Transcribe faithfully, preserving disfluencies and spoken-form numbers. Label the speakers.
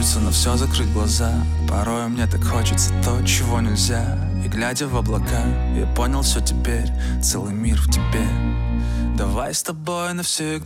Speaker 1: хочется на все закрыть глаза. Порой мне так хочется то, чего нельзя. И глядя в облака, я понял все теперь. Целый мир в тебе. Давай с тобой навсегда